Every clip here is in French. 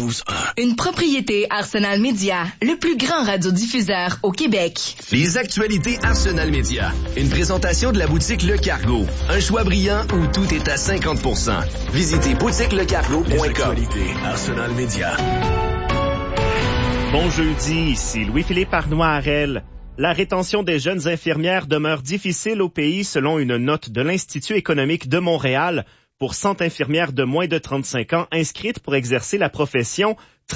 92.1. Une propriété Arsenal Média, le plus grand radiodiffuseur au Québec. Les actualités Arsenal Média. Une présentation de la boutique Le Cargo. Un choix brillant où tout est à 50%. Visitez boutiquelecargo.com. Les actualités Arsenal Média. Bon jeudi, ici Louis-Philippe Arnois-Harel. La rétention des jeunes infirmières demeure difficile au pays selon une note de l'Institut économique de Montréal. Pour 100 infirmières de moins de 35 ans inscrites pour exercer la profession,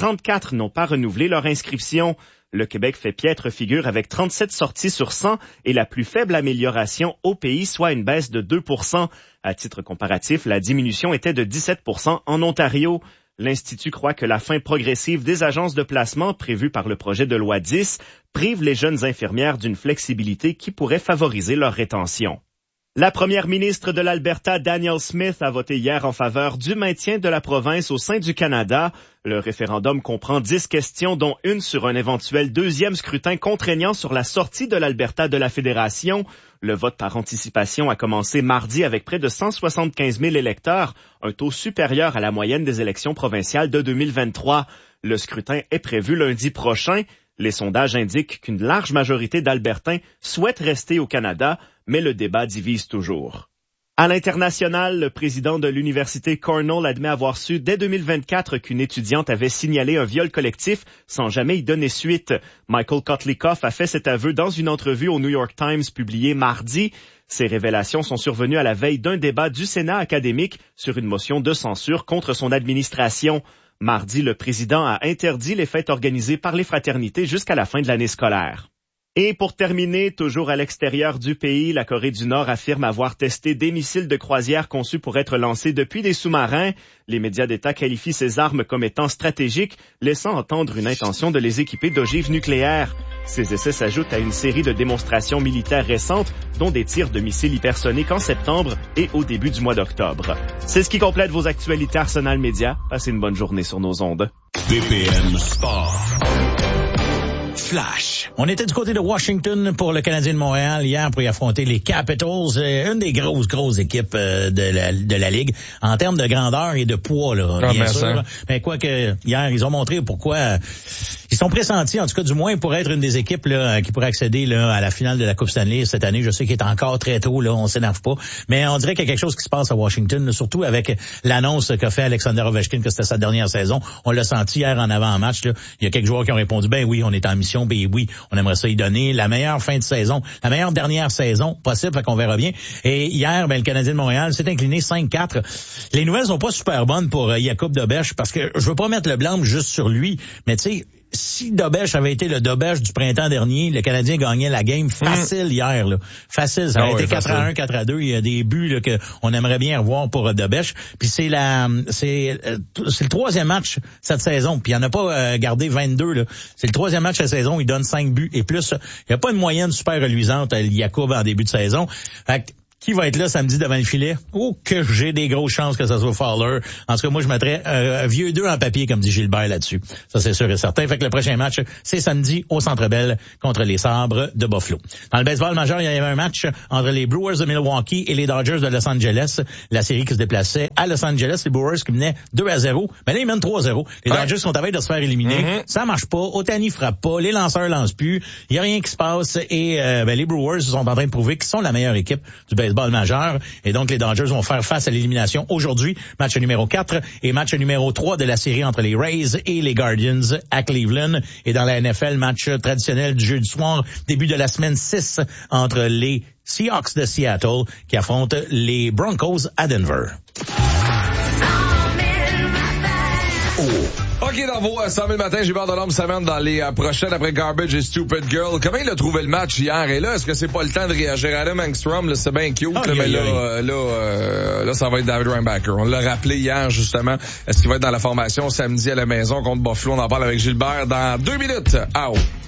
34 n'ont pas renouvelé leur inscription. Le Québec fait piètre figure avec 37 sorties sur 100 et la plus faible amélioration au pays, soit une baisse de 2%. À titre comparatif, la diminution était de 17% en Ontario. L'Institut croit que la fin progressive des agences de placement prévue par le projet de loi 10 prive les jeunes infirmières d'une flexibilité qui pourrait favoriser leur rétention. La première ministre de l'Alberta, Danielle Smith, a voté hier en faveur du maintien de la province au sein du Canada. Le référendum comprend 10 questions, dont une sur un éventuel deuxième scrutin contraignant sur la sortie de l'Alberta de la Fédération. Le vote par anticipation a commencé mardi avec près de 175 000 électeurs, un taux supérieur à la moyenne des élections provinciales de 2023. Le scrutin est prévu lundi prochain. Les sondages indiquent qu'une large majorité d'Albertains souhaitent rester au Canada, mais le débat divise toujours. À l'international, le président de l'université Cornell admet avoir su dès 2024 qu'une étudiante avait signalé un viol collectif sans jamais y donner suite. Michael Kotlikoff a fait cet aveu dans une entrevue au New York Times publiée mardi. Ces révélations sont survenues à la veille d'un débat du Sénat académique sur une motion de censure contre son administration. Mardi, le président a interdit les fêtes organisées par les fraternités jusqu'à la fin de l'année scolaire. Et pour terminer, toujours à l'extérieur du pays, la Corée du Nord affirme avoir testé des missiles de croisière conçus pour être lancés depuis des sous-marins. Les médias d'État qualifient ces armes comme étant stratégiques, laissant entendre une intention de les équiper d'ogives nucléaires. Ces essais s'ajoutent à une série de démonstrations militaires récentes, dont des tirs de missiles hypersoniques en septembre et au début du mois d'octobre. C'est ce qui complète vos actualités Arsenal Média. Passez une bonne journée sur nos ondes. BPM Sport. Flash. On était du côté de Washington pour le Canadien de Montréal hier pour y affronter les Capitals, une des grosses équipes de la Ligue en termes de grandeur et de poids, là, bien sûr. Mais quoique hier, ils ont montré pourquoi ils sont pressentis, en tout cas du moins, pour être une des équipes là qui pourrait accéder là à la finale de la Coupe Stanley cette année. Je sais qu'il est encore très tôt, là, on s'énerve pas, mais on dirait qu'il y a quelque chose qui se passe à Washington, là, surtout avec l'annonce qu'a fait Alexander Ovechkin que c'était sa dernière saison. On l'a senti hier en avant-match. Là. Il y a quelques joueurs qui ont répondu, ben oui, on est en mission, ben oui, on aimerait ça y donner la meilleure fin de saison, la meilleure dernière saison possible, fait qu'on verra bien. Et hier, ben le Canadien de Montréal s'est incliné 5-4. Les nouvelles sont pas super bonnes pour Jakub Dobeš parce que je veux pas mettre le blâme juste sur lui, mais tu sais, si Dobeš avait été le Dobeš du printemps dernier, le Canadien gagnait la game facile hier, là. Facile. Ça aurait été 4-1, 4-2. Il y a des buts, là, que on aimerait bien revoir pour Dobeš. Puis c'est le troisième match cette saison. Puis il en a pas gardé 22, là. C'est le troisième match de la saison. Il donne 5 buts et plus. Il n'y a pas une moyenne super reluisante à Jakub en début de saison. Fait que, qui va être là samedi devant le filet? Oh, que j'ai des grosses chances que ça soit Fowler. En tout cas, moi, je mettrais un vieux 2 en papier, comme dit Gilbert là-dessus. Ça, c'est sûr et certain. Fait que le prochain match, c'est samedi au Centre Bell contre les Sabres de Buffalo. Dans le baseball majeur, il y avait un match entre les Brewers de Milwaukee et les Dodgers de Los Angeles. La série qui se déplaçait à Los Angeles. Les Brewers qui menaient 2-0. Mais là, ils mènent 3-0. Les Dodgers sont à veille de se faire éliminer. Ça marche pas. Ohtani frappe pas. Les lanceurs lancent plus. Il y a rien qui se passe. Et les Brewers sont en train de prouver qu'ils sont la meilleure équipe du baseball majeur. Et donc, les Dodgers vont faire face à l'élimination aujourd'hui. Match numéro 4 et match numéro 3 de la série entre les Rays et les Guardians à Cleveland. Et dans la NFL, match traditionnel du jeudi soir, début de la semaine 6 entre les Seahawks de Seattle qui affrontent les Broncos à Denver. OK, dans vos 100 000 matins, j'ai peur de l'homme s'amène dans les prochaines après Garbage et Stupid Girl. Comment il a trouvé le match hier? Et là, est-ce que c'est pas le temps de réagir? Adam Engstrom, là, c'est bien cute, mais là, ça va être David Reinbacher. On l'a rappelé hier, justement. Est-ce qu'il va être dans la formation samedi à la maison contre Buffalo? On en parle avec Gilbert dans 2 minutes. Out.